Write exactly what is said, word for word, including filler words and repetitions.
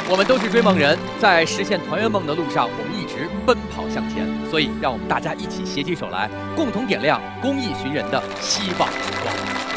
我们都是追梦人，在实现团圆梦的路上，我们一直奔跑向前。所以，让我们大家一起携起手来，共同点亮公益寻人的希望之光。